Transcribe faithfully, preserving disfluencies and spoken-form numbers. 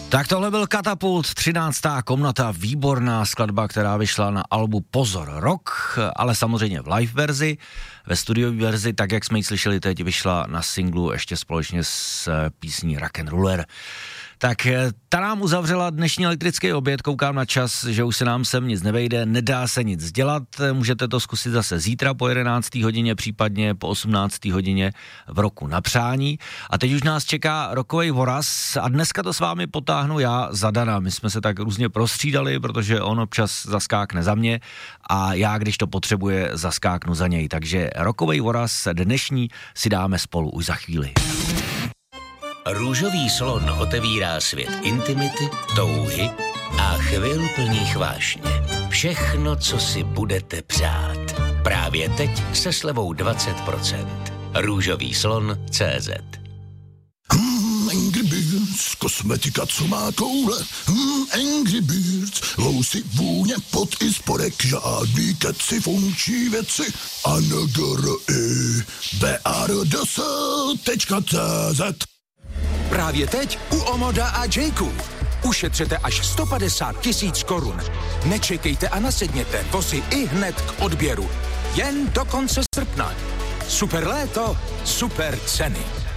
Tak tohle byl Katapult, třináctá komnata, výborná skladba, která vyšla na albu Pozor Rock, ale samozřejmě v live verzi, ve studiové verzi, tak jak jsme ji slyšeli teď, vyšla na singlu ještě společně s písní Rock'n'Roller. Tak ta nám uzavřela dnešní elektrický oběd, koukám na čas, že už se nám sem nic nevejde, nedá se nic dělat, můžete to zkusit zase zítra po jedenácté hodině, případně po osmnácté hodině v roku na přání. A teď už nás čeká rokovej voraz a dneska to s vámi potáhnu já za Dana. My jsme se tak různě prostřídali, protože on občas zaskákne za mě a já, když to potřebuje, zaskáknu za něj. Takže rokovej voraz dnešní si dáme spolu už za chvíli. Růžový slon otevírá svět intimity, touhy a chvil plných vášně. Všechno, co si budete přát. Právě teď se slevou dvacet procent. Růžový slon tečka cé zet. Hmm, Angry Birds, kosmetika, co má koule. Hmm, Angry Birds, lousy, vůně, pot i spodek, žádný keci, funkční věci. A N G R I B A R D S tečka cé zet. Právě teď u Omoda a Jayku. Ušetřete až sto padesát tisíc korun. Nečekejte a nasedněte, vozy i hned k odběru. Jen do konce srpna. Super léto, super ceny.